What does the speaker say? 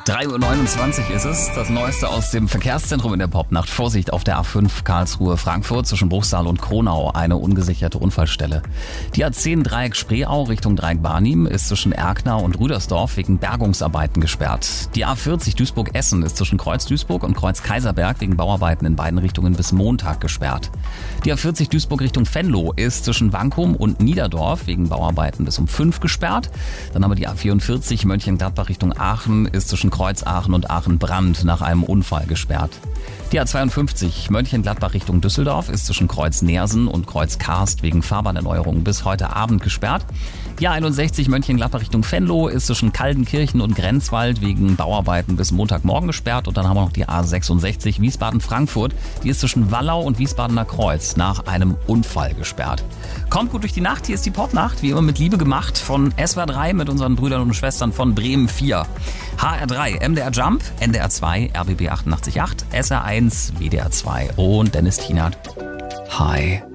3:29 Uhr ist es. Das Neueste aus dem Verkehrszentrum in der Popnacht. Vorsicht auf der A5 Karlsruhe-Frankfurt zwischen Bruchsal und Kronau. Eine ungesicherte Unfallstelle. Die A10 Dreieck Spreeau Richtung Dreieck Barnim ist zwischen Erkner und Rüdersdorf wegen Bergungsarbeiten gesperrt. Die A40 Duisburg-Essen ist zwischen Kreuz Duisburg und Kreuz Kaiserberg wegen Bauarbeiten in beiden Richtungen bis Montag gesperrt. Die A40 Duisburg Richtung Venlo ist zwischen Wankum und Niederdorf wegen Bauarbeiten bis um 5 gesperrt. Dann haben wir die A44 Mönchengladbach Richtung Aachen ist zwischen Kreuz Aachen und Aachen-Brand nach einem Unfall gesperrt. Die A52 Mönchengladbach Richtung Düsseldorf ist zwischen Kreuz Neersen und Kreuz Karst wegen Fahrbahnerneuerung bis heute Abend gesperrt. Die A61 Mönchengladbach Richtung Venlo ist zwischen Kaldenkirchen und Grenzwald wegen Bauarbeiten bis Montagmorgen gesperrt. Und dann haben wir noch die A66 Wiesbaden-Frankfurt. Die ist zwischen Wallau und Wiesbadener Kreuz nach einem Unfall gesperrt. Kommt gut durch die Nacht. Hier ist die Popnacht, wie immer mit Liebe gemacht von SWR 3 mit unseren Brüdern und Schwestern von Bremen 4. HR3, MDR Jump, NDR 2, RBB 88.8, SR1, WDR 2 und Dennis Tienert. Hi.